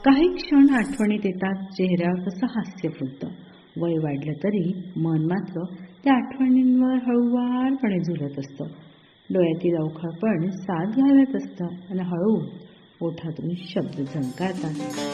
काही क्षण आठवणीत येतात, चेहऱ्यावर कसं हास्य फुलतं. वय वाढलं तरी मन मात्र त्या आठवणींवर हळूवारपणे झुलत असतं. डोळ्यातील अवखळ पण साथ घालत असतं आणि हळू ओठातून शब्द झंकारतात.